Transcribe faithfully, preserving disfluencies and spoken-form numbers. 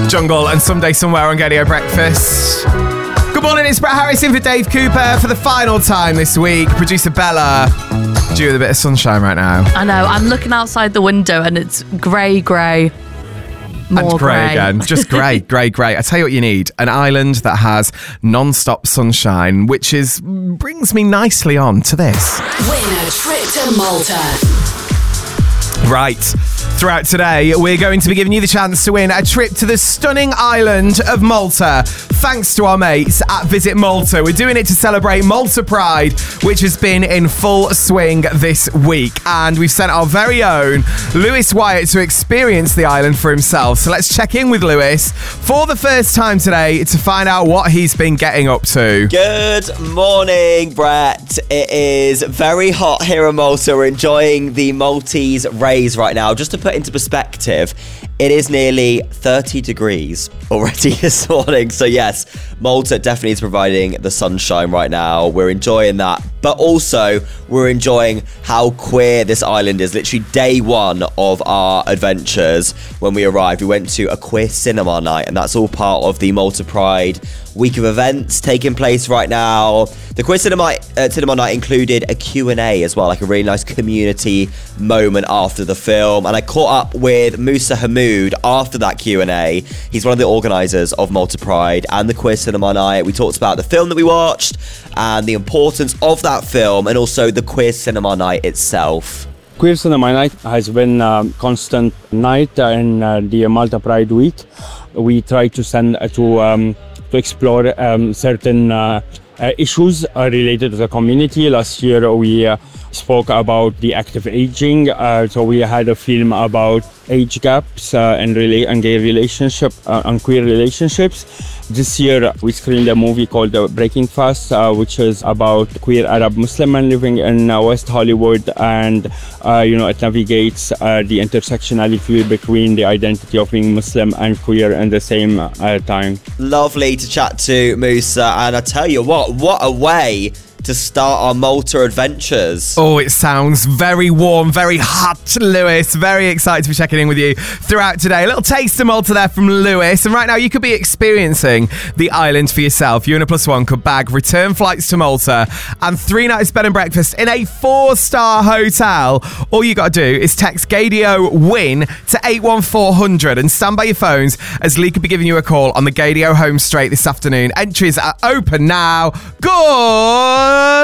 Jungle and Someday Somewhere on Gadio Breakfast. Good morning, it's Brett Harris in for Dave Cooper for the final time this week. Producer Bella, due with a bit of sunshine right now. I know, I'm looking outside the window and it's grey, grey. More and grey grey again. Just grey, grey, grey. I tell you what you need. An island that has non-stop sunshine, which is brings me nicely on to this. Win a trip to Malta. Right. Throughout today, we're going to be giving you the chance to win a trip to the stunning island of Malta, thanks to our mates at Visit Malta. We're doing it to celebrate Malta Pride, which has been in full swing this week. And we've sent our very own Lewis Wyatt to experience the island for himself. So let's check in with Lewis for the first time today to find out what he's been getting up to. Good morning, Brett. It is very hot here in Malta. We're enjoying the Maltese rays right now. Just to put into perspective, it is nearly thirty degrees already this morning. So yes, Malta definitely is providing the sunshine right now. We're enjoying that. But also, we're enjoying how queer this island is. Literally day one of our adventures when we arrived, we went to a queer cinema night, and that's all part of the Malta Pride week of events taking place right now. The queer cinema, uh, cinema night included a Q and A as well, like a really nice community moment after the film. And I caught up with Musa Hamoud after that Q and A. He's one of the organisers of Malta Pride and the queer cinema night. We talked about the film that we watched and the importance of that film, and also the queer cinema night itself. Queer Cinema Night has been a constant night in uh, the Malta Pride Week. We try to send uh, to um, to explore um, certain uh, uh, issues uh, related to the community. Last year we uh, spoke about the active aging, uh, so we had a film about age gaps uh, and, rela- and gay relationship uh, and queer relationships. This year we screened a movie called uh, Breaking Fast, uh, which is about queer Arab Muslim men living in uh, West Hollywood, and uh, you know it navigates uh, the intersectionality between the identity of being Muslim and queer at the same uh, time. Lovely to chat to Musa, and I tell you what, what a way to start our Malta adventures. Oh, it sounds very warm, very hot, Lewis. Very excited to be checking in with you throughout today. A little taste of Malta there from Lewis. And right now, you could be experiencing the island for yourself. You and a plus one could bag return flights to Malta and three nights bed and breakfast in a four-star hotel. All you got to do is text Gadio WIN to eight one four hundred and stand by your phones as Lee could be giving you a call on the Gadio home straight this afternoon. Entries are open now. Good